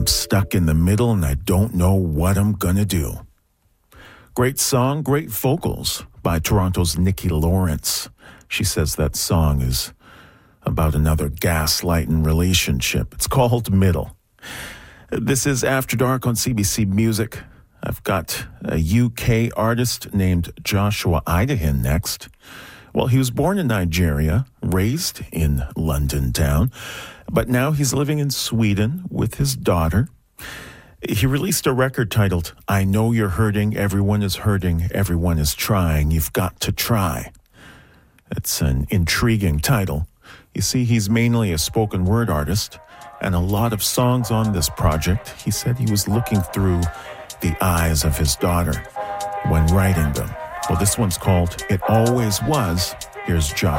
I'm stuck in the middle and I don't know what I'm gonna do. Great song, great vocals by Toronto's Nikki Lawrence. She says that song is about another gaslighting relationship. It's called Middle. This is After Dark on CBC Music. I've got a UK artist named Joshua Idahan next. Well, he was born in Nigeria, raised in London town, but now he's living in Sweden with his daughter. He released a record titled, I Know You're Hurting, Everyone is Hurting, Everyone is Trying, You've Got to Try. It's an intriguing title. You see, he's mainly a spoken word artist, and a lot of songs on this project, he said he was looking through the eyes of his daughter when writing them. Well, this one's called It Always Was. Here's Josh.